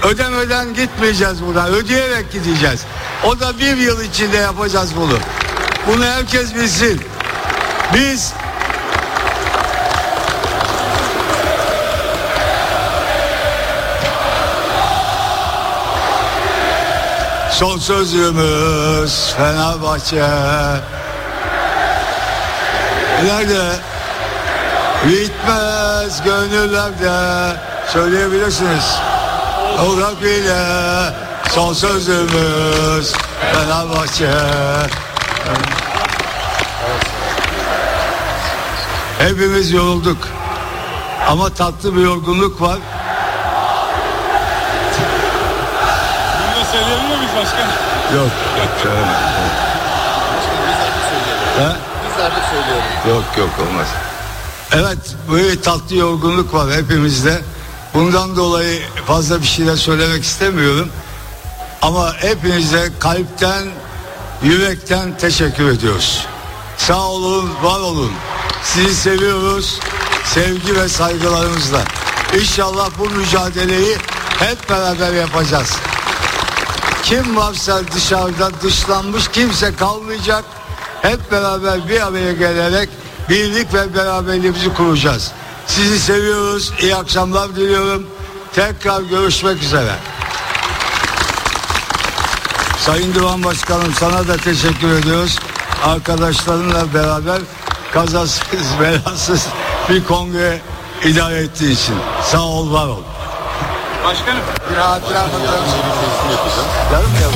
Ödemeden gitmeyeceğiz buradan. Ödeyerek gideceğiz. O da 1 yıl içinde yapacağız bunu. Bunu herkes bilsin. Biz son sözümüz Fenerbahçe. Nerede? Bitmez gönüllerde. Söyleyebilirsiniz. Olarak bile son sözümüz Fenerbahçe. Hepimiz yorulduk. Ama tatlı bir yorgunluk var. Bunu da söyleyebiliyor muyuz başkanım? Yok. Söyleme. Biz artık söylüyoruz. Yok olmaz. Evet, böyle tatlı yorgunluk var hepimizde. Bundan dolayı fazla bir şeyler söylemek istemiyorum. Ama hepinize kalpten, yürekten teşekkür ediyoruz. Sağ olun, var olun. Sizi seviyoruz. Sevgi ve saygılarımızla. İnşallah bu mücadeleyi hep beraber yapacağız. Kim varsa dışarıda dışlanmış kimse kalmayacak. Hep beraber bir araya gelerek birlik ve beraberliğimizi kuracağız. Sizi seviyoruz. İyi akşamlar diliyorum. Tekrar görüşmek üzere. Sayın Divan Başkanım, sana da teşekkür ediyoruz. Arkadaşlarınla beraber kazasız belasız bir kongre idare ettiği için. Sağ ol, var ol. Başkanım. Bir hatıra fotoğrafı. Yarım ya.